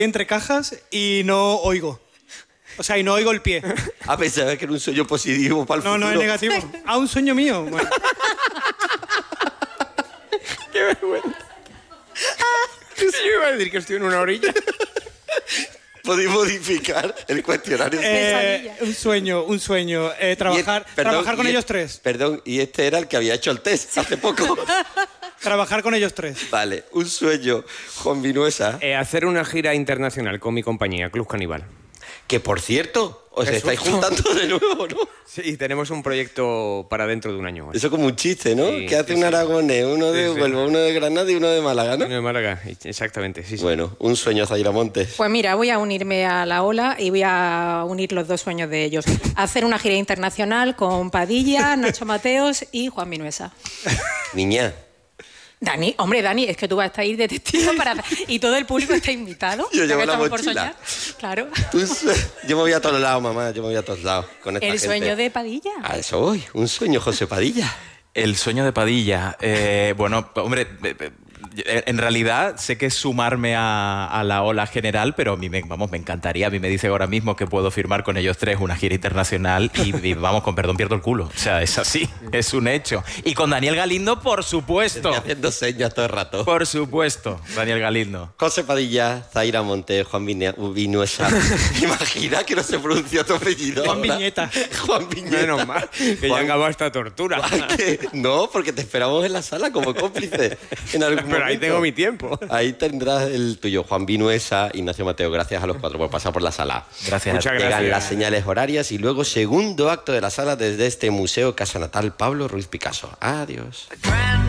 entre cajas y no oigo. O sea, y no oigo el pie. A pesar que era un sueño positivo para el futuro. No, es negativo. Ah, un sueño mío. Bueno. ¡Qué vergüenza! Yo iba a decir que estoy en una orilla. ¿Podéis modificar el cuestionario? Un sueño. Trabajar con ellos tres. Perdón, y este era el que había hecho el test hace poco. Trabajar con ellos tres. Vale, un sueño, Juan Vinuesa. Hacer una gira internacional con mi compañía, Club Caníbal. Que, por cierto, os estáis juntando de nuevo, ¿no? Sí, tenemos un proyecto para dentro de un año. Eso como un chiste, ¿no? Sí, que hace un aragonés, uno de Huelva, uno de Granada y uno de Málaga, ¿no? Uno de Málaga, exactamente, sí. Bueno, un sueño, Zaira Montes. Pues mira, voy a unirme a la ola y voy a unir los dos sueños de ellos. Hacer una gira internacional con Padilla, Nacho Mateos y Juan Vinuesa. Niña. Dani, hombre, Dani, es que tú vas a estar ahí de testigo y todo el público está invitado. Yo llevo la por mochila. soñar. Claro. Yo me voy a todos lados, mamá, yo me voy a todos lados con esta El gente. sueño de Padilla. A eso voy, un sueño, José Padilla. El sueño de Padilla. Bueno, hombre, en realidad sé que es sumarme a la ola general, pero a mí me encantaría. A mí me dice ahora mismo que puedo firmar con ellos tres una gira internacional y vamos, con perdón, pierdo el culo. O sea, es así, es un hecho. Y con Daniel Galindo, por supuesto. Estoy haciendo señas todo el rato. Por supuesto, Daniel Galindo. José Padilla, Zaira Montes, Juan Vinuesa. Imagina que no se pronuncia tu apellido. Juan ahora. Viñeta. Juan Viñeta. Menos mal, que ya acabó esta tortura. No, porque te esperamos en la sala como cómplice. En algún Pero ahí momento. tengo mi tiempo. Ahí tendrás el tuyo, Juan Vinuesa, Ignacio Mateo. Gracias a los cuatro por pasar por la sala. Gracias. Muchas Llegan gracias. las señales horarias y luego segundo acto de la sala desde este museo Casa Natal Pablo Ruiz Picasso. Adiós.